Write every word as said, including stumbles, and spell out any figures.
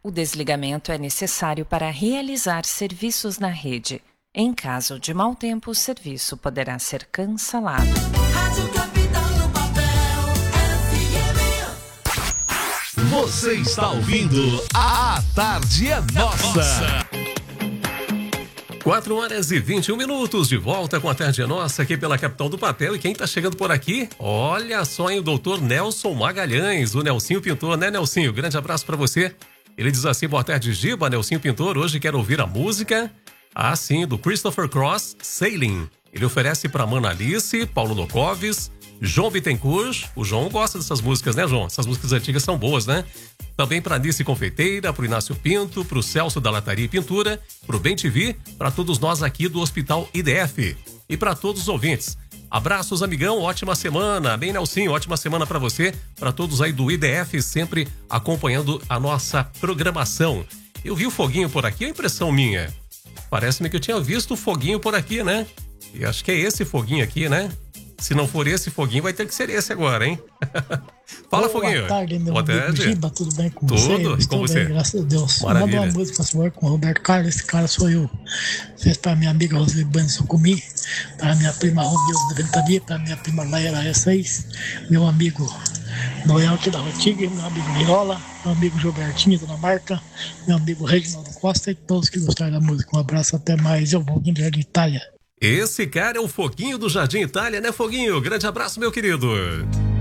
O desligamento é necessário para realizar serviços na rede. Em caso de mau tempo, o serviço poderá ser cancelado. Rádio Capital no papel, F M. Você está ouvindo A Tarde é Nossa. quatro horas e vinte e um minutos, de volta com A Tarde é Nossa, aqui pela Capital do Papel. E quem tá chegando por aqui, olha só, hein, o doutor Nelson Magalhães, o Nelsinho Pintor, né, Nelsinho? Grande abraço pra você. Ele diz assim: boa tarde, Giba, Nelsinho Pintor, hoje quero ouvir a música, ah sim, do Christopher Cross, Sailing. Ele oferece pra Mana Alice, Paulo Nocoves, João Bittencourt. O João gosta dessas músicas, né, João? Essas músicas antigas são boas, né? Também para Nice Confeiteira, pro Inácio Pinto, pro Celso da Lataria e Pintura, pro Bem T V, para todos nós aqui do Hospital I D F e para todos os ouvintes. Abraços, amigão, ótima semana. Bem, Nelsinho, ótima semana para você, para todos aí do I D F, sempre acompanhando a nossa programação. Eu vi o foguinho por aqui, é impressão minha. Parece-me que eu tinha visto o foguinho por aqui, né? E acho que é esse foguinho aqui, né? Se não for esse foguinho, vai ter que ser esse agora, hein? Fala, Boa Foguinho. Boa tarde, meu Boa amigo tarde. Giba, tudo bem com tudo? você? Tudo, e com você? Bem, graças a Deus. Maravilha. Manda uma música, por favor, com o Roberto Carlos. Esse cara sou eu. Fez para minha amiga Roseli Bani Sucumi, para minha prima Romilza de Ventania, para minha prima Laera E seis, meu amigo Noel aqui da Rotiga, meu amigo Mirola, meu amigo Gilbertinho, Dona Marta, meu amigo Reginaldo Costa e todos que gostaram da música. Um abraço, até mais. Eu vou de Itália. Esse cara é o Foguinho do Jardim Itália, né, Foguinho? Grande abraço, meu querido.